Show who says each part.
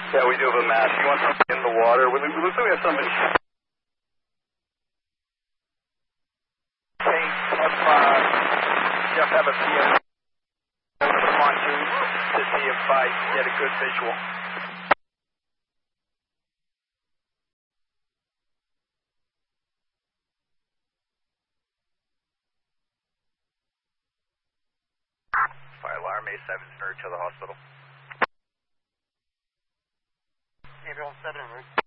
Speaker 1: Yeah, we do have a mast. You want something in the water? Looks like we have something.
Speaker 2: Okay, Jeff, have a PM pontoon to see if I can get a good visual.
Speaker 3: Fire alarm, A7 en route to the hospital.
Speaker 2: Gabriel 7 en route.